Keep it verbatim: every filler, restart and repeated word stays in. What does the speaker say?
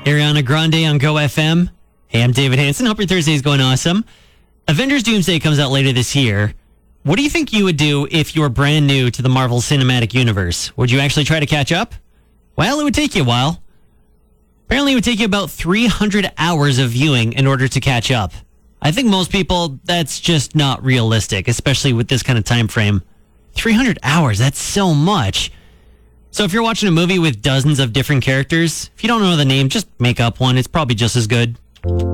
Ariana Grande on Go F M. Hey, I'm David Hansen. Hope your Thursday is going awesome. Avengers Doomsday comes out later this year. What do you think you would do if you're brand new to the Marvel Cinematic Universe? Would you actually try to catch up? Well, it would take you a while. Apparently, it would take you about three hundred hours of viewing in order to catch up. I think most people, that's just not realistic, especially with this kind of time frame. three hundred hours, that's so much. So if you're watching a movie with dozens of different characters, if you don't know the name, just make up one. It's probably just as good.